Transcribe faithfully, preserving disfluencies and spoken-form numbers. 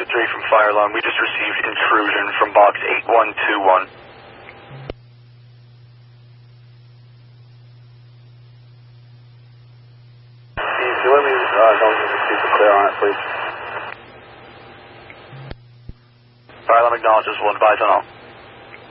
three from Fire Alarm. We just received intrusion from box eight one two one. Let me uh, don't keep it clear on it, please. Fire Alarm acknowledges, will advise on all.